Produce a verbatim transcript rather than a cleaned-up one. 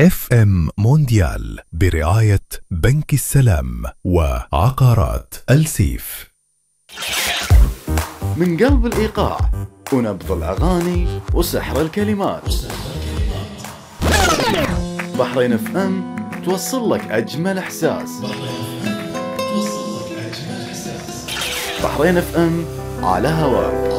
اف ام مونديال برعاية بنك السلام وعقارات السيف. من قلب الإيقاع ونبض الأغاني وسحر الكلمات، بحرين اف ام توصل لك أجمل إحساس. بحرين اف ام على هواك.